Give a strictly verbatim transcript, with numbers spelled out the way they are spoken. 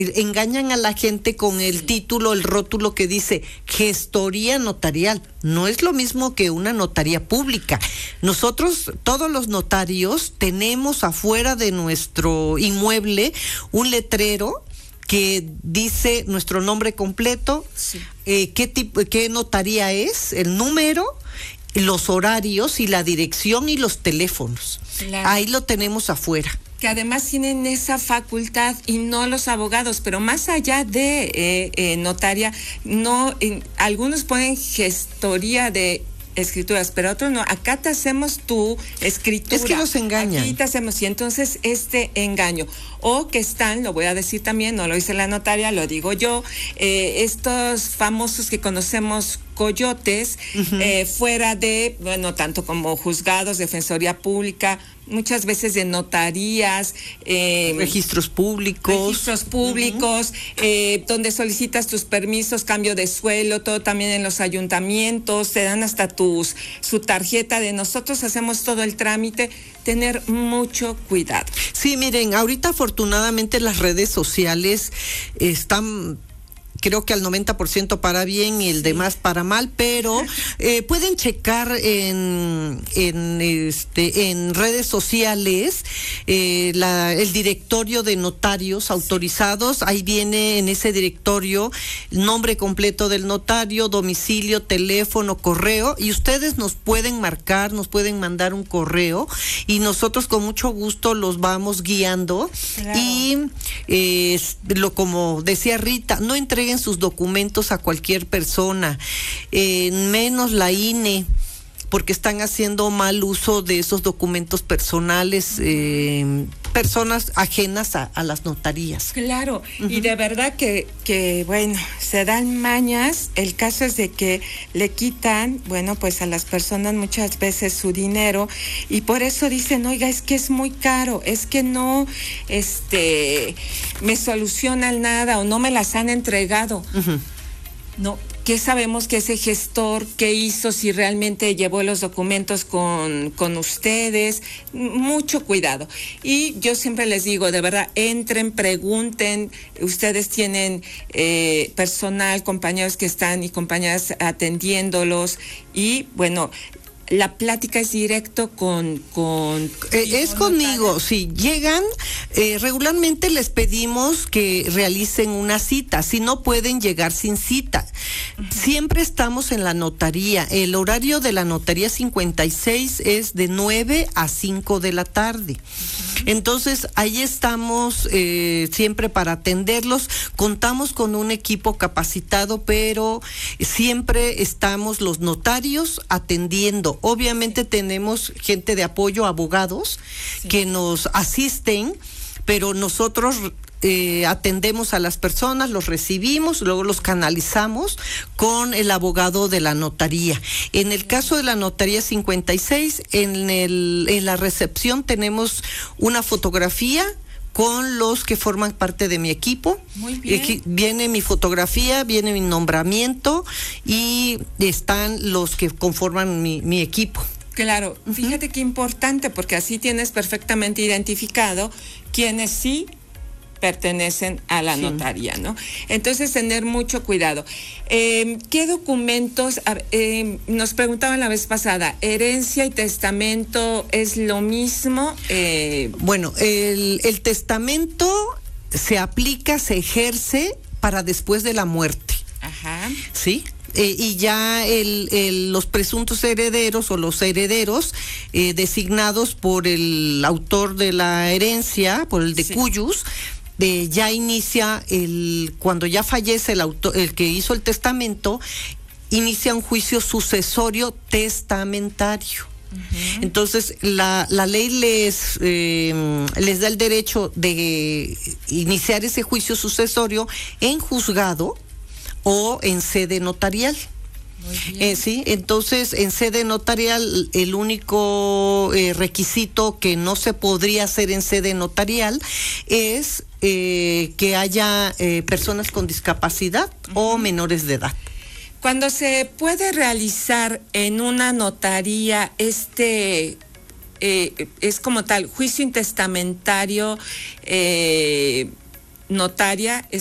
Engañan a la gente con sí. el título, el rótulo que dice gestoría notarial. No es lo mismo que una notaría pública. Nosotros, todos los notarios, tenemos afuera de nuestro inmueble un letrero que dice nuestro nombre completo, sí. eh, qué tipo, qué notaría es, el número, los horarios y la dirección y los teléfonos. Claro. Ahí lo tenemos afuera. Que además tienen esa facultad y no los abogados, pero más allá de eh, eh, notaria, no, eh, algunos ponen gestoría de escrituras, pero otros no. Acá te hacemos tu escritura. Es que los engañan. Aquí te hacemos, y entonces este engaño. O que están, lo voy a decir también, no lo dice la notaria, lo digo yo, eh, estos famosos que conocemos coyotes, uh-huh. eh, fuera de, bueno, tanto como juzgados, defensoría pública, muchas veces de notarías, eh, registros públicos, registros públicos, uh-huh. eh, donde solicitas tus permisos, cambio de suelo, todo también en los ayuntamientos, te dan hasta tus su tarjeta de nosotros hacemos todo el trámite. Tener mucho cuidado. Sí, miren, ahorita afortunadamente las redes sociales están, creo que al noventa por ciento para bien y el sí. demás para mal, pero eh, pueden checar en en este en redes sociales eh, la, el directorio de notarios sí. autorizados. Ahí viene en ese directorio el nombre completo del notario, domicilio, teléfono, correo, y ustedes nos pueden marcar, nos pueden mandar un correo y nosotros con mucho gusto los vamos guiando. Claro. Y eh, lo como decía Rita, no entreguen sus documentos a cualquier persona, eh, menos la I N E, porque están haciendo mal uso de esos documentos personales, eh, personas ajenas a, a las notarías. Claro, uh-huh. y de verdad que, que, bueno, se dan mañas. El caso es de que le quitan, bueno, pues a las personas muchas veces su dinero, y por eso dicen, oiga, es que es muy caro, es que no, este, me solucionan nada o no me las han entregado. Uh-huh. No, ¿qué sabemos que ese gestor qué hizo, si realmente llevó los documentos con, con ustedes? Mucho cuidado. Y yo siempre les digo, de verdad, entren, pregunten. Ustedes tienen eh, personal, compañeros que están y compañeras atendiéndolos, y bueno, la plática es directo con... con eh, es conmigo, si sí, llegan, eh, regularmente les pedimos que realicen una cita, si no pueden llegar sin cita. Uh-huh. Siempre estamos en la notaría, el horario de la notaría cincuenta y seis es de nueve a cinco de la tarde. Uh-huh. Entonces, ahí estamos eh, siempre para atenderlos, contamos con un equipo capacitado, pero siempre estamos los notarios atendiendo. Obviamente tenemos gente de apoyo, abogados, sí. que nos asisten, pero nosotros eh, atendemos a las personas, los recibimos, luego los canalizamos con el abogado de la notaría. En el caso de la notaría cincuenta y seis, en el en la recepción tenemos una fotografía con los que forman parte de mi equipo. Muy bien. Aquí viene mi fotografía, viene mi nombramiento y están los que conforman mi, mi equipo. Claro, uh-huh. Fíjate qué importante, porque así tienes perfectamente identificado quienes sí pertenecen a la sí. notaría, ¿no? Entonces, tener mucho cuidado. Eh, ¿Qué documentos? Eh, nos preguntaban la vez pasada, ¿herencia y testamento es lo mismo? Eh, bueno, el, el testamento se aplica, se ejerce para después de la muerte. Ajá. ¿Sí? Eh, y ya el, el, los presuntos herederos o los herederos eh, designados por el autor de la herencia, por el de sí. cuyus, Eh, ya inicia el cuando ya fallece el autor, el que hizo el testamento, inicia un juicio sucesorio testamentario. Uh-huh. Entonces la la ley les eh, les da el derecho de iniciar ese juicio sucesorio en juzgado o en sede notarial. Eh, sí, entonces en sede notarial el único eh, requisito que no se podría hacer en sede notarial es eh, que haya eh, personas con discapacidad uh-huh. o menores de edad. Cuando se puede realizar en una notaría este eh, es como tal juicio intestamentario, eh, notaria